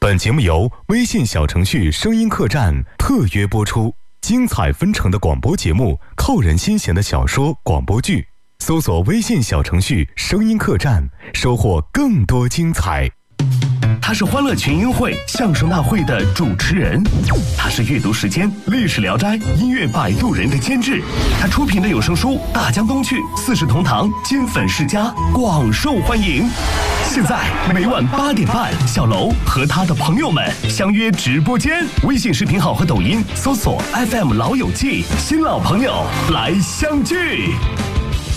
本节目由微信小程序声音客栈特约播出，精彩纷呈的广播节目，扣人心弦的小说广播剧，搜索微信小程序声音客栈，收获更多精彩。 他是欢乐群英会相声大会的主持人，他是阅读时间历史聊斋音乐摆渡人的监制，他出品的有声书大江东去四世同堂金粉世家广受欢迎。现在每晚8点半，小楼和他的朋友们相约直播间，微信视频号和抖音搜索 FM 老友记，新老朋友来相聚。